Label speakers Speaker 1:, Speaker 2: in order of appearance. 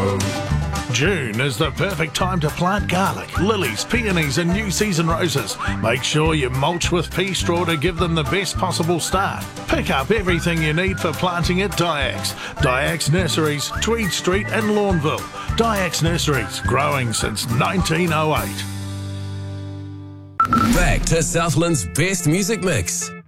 Speaker 1: June is the perfect time to plant garlic, lilies, peonies and new season roses. Make sure you mulch with pea straw to give them the best possible start. Pick up everything you need for planting at Diax. Diax Nurseries, Tweed Street and Lawnville. Diax Nurseries, growing since 1908.
Speaker 2: Back to Southland's best music mix.